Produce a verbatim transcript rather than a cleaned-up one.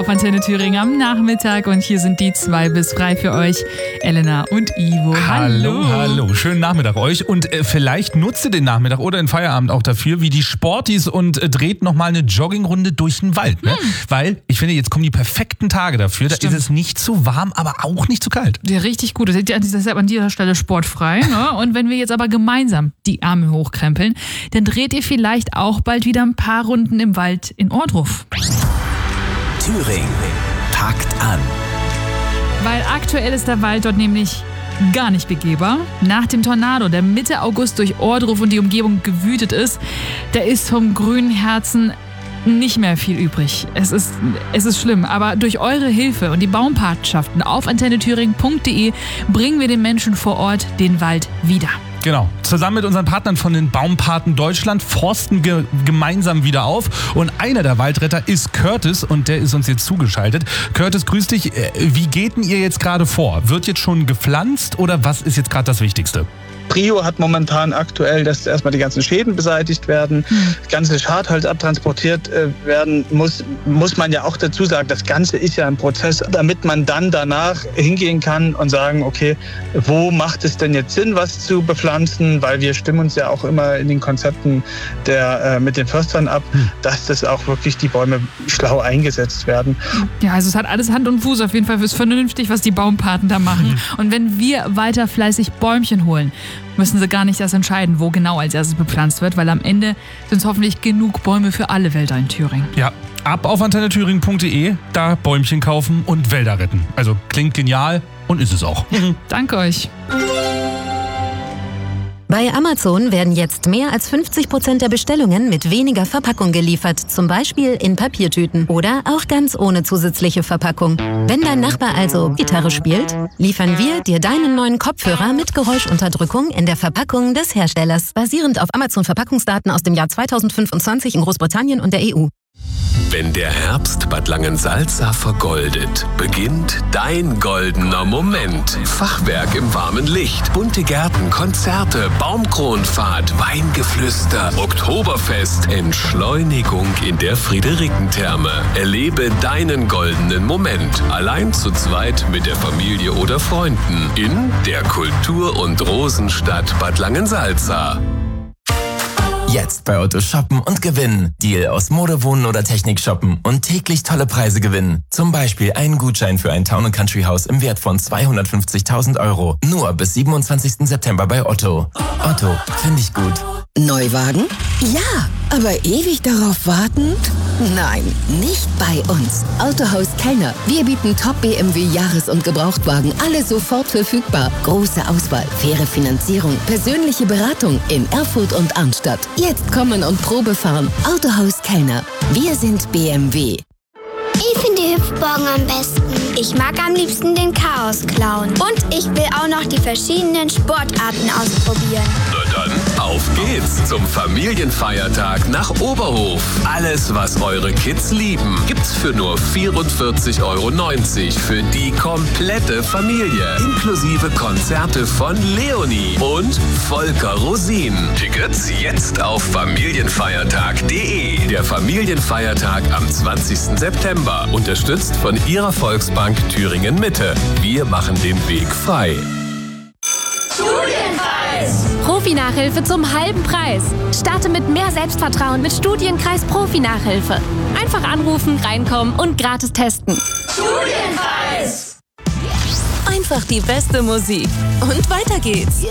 auf Antenne Thüringen am Nachmittag und hier sind die zwei bis frei für euch, Elena und Ivo. Hallo, hallo, hallo. Schönen Nachmittag euch und äh, vielleicht nutzt ihr den Nachmittag oder den Feierabend auch dafür, wie die Sportis und äh, dreht nochmal eine Joggingrunde durch den Wald. Ne? Hm. Weil ich finde, jetzt kommen die perfekten Tage dafür, da Stimmt. ist es nicht zu warm, aber auch nicht zu kalt. Ja, richtig gut. Das ist deshalb an dieser Stelle sportfrei. Ne? Und wenn wir jetzt aber gemeinsam die Arme hochkrempeln, dann dreht ihr vielleicht auch bald wieder ein paar Runden im Wald in Ohrdruf. Thüringen packt an. Weil aktuell ist der Wald dort nämlich gar nicht begehbar. Nach dem Tornado, der Mitte August durch Ohrdruf und die Umgebung gewütet ist, da ist vom grünen Herzen nicht mehr viel übrig. Es ist, es ist schlimm, aber durch eure Hilfe und die Baumpatenschaften auf antenne thüringen punkt de bringen wir den Menschen vor Ort den Wald wieder. Genau. Zusammen mit unseren Partnern von den Baumpaten Deutschland forsten ge- gemeinsam wieder auf. Und einer der Waldretter ist Curtis und der ist uns jetzt zugeschaltet. Curtis, grüß dich. Wie geht denn ihr jetzt gerade vor? Wird jetzt schon gepflanzt oder was ist jetzt gerade das Wichtigste? Prio hat momentan aktuell, dass erstmal die ganzen Schäden beseitigt werden, mhm. das ganze Schadholz abtransportiert äh, werden muss, muss man ja auch dazu sagen, das Ganze ist ja ein Prozess, damit man dann danach hingehen kann und sagen, okay, wo macht es denn jetzt Sinn, was zu bepflanzen, weil wir stimmen uns ja auch immer in den Konzepten der, äh, mit den Förstern ab, mhm. dass das auch wirklich die Bäume schlau eingesetzt werden. Ja, also es hat alles Hand und Fuß, auf jeden Fall ist vernünftig, was die Baumpaten da machen. Mhm. Und wenn wir weiter fleißig Bäumchen holen, müssen sie gar nicht erst entscheiden, wo genau als erstes bepflanzt wird, weil am Ende sind es hoffentlich genug Bäume für alle Wälder in Thüringen. Ja, ab auf antenne thüringen punkt de, da Bäumchen kaufen und Wälder retten. Also klingt genial und ist es auch. Danke euch. Bei Amazon werden jetzt mehr als fünfzig Prozent der Bestellungen mit weniger Verpackung geliefert, zum Beispiel in Papiertüten oder auch ganz ohne zusätzliche Verpackung. Wenn dein Nachbar also Gitarre spielt, liefern wir dir deinen neuen Kopfhörer mit Geräuschunterdrückung in der Verpackung des Herstellers, basierend auf Amazon-Verpackungsdaten aus dem Jahr zweitausendfünfundzwanzig in Großbritannien und der E U. Wenn der Herbst Bad Langensalza vergoldet, beginnt dein goldener Moment. Fachwerk im warmen Licht, bunte Gärten, Konzerte, Baumkronfahrt, Weingeflüster, Oktoberfest, Entschleunigung in der Friederikentherme. Erlebe deinen goldenen Moment, allein zu zweit mit der Familie oder Freunden in der Kultur- und Rosenstadt Bad Langensalza. Jetzt bei Otto shoppen und gewinnen. Deal aus Mode, Wohnen oder Technik shoppen und täglich tolle Preise gewinnen. Zum Beispiel einen Gutschein für ein Town and Country Haus im Wert von zweihundertfünfzigtausend Euro. Nur bis siebenundzwanzigsten September bei Otto. Otto, finde ich gut. Neuwagen? Ja, aber ewig darauf warten? Nein, nicht bei uns. Autohaus Kellner. Wir bieten Top-B M W-Jahres- und Gebrauchtwagen, alle sofort verfügbar. Große Auswahl, faire Finanzierung, persönliche Beratung in Erfurt und Arnstadt. Jetzt kommen und Probe fahren. Autohaus Kellner. Wir sind B M W. Ich finde die Hüpfburgen am besten. Ich mag am liebsten den Chaos-Clown. Und ich will auch noch die verschiedenen Sportarten ausprobieren. Na dann, auf geht's zum Familienfeiertag nach Oberhof. Alles, was eure Kids lieben, gibt's für nur vierundvierzig Euro neunzig für die komplette Familie. Inklusive Konzerte von Leonie und Volker Rosin. Tickets jetzt auf familienfeiertag punkt de. Der Familienfeiertag am zwanzigsten September. Unterstützt von ihrer Volksbank Thüringen Mitte. Wir machen den Weg frei. Studienkreis! Profi-Nachhilfe zum halben Preis. Starte mit mehr Selbstvertrauen mit Studienkreis Profi-Nachhilfe. Einfach anrufen, reinkommen und gratis testen. Studienkreis! Einfach die beste Musik. Und weiter geht's.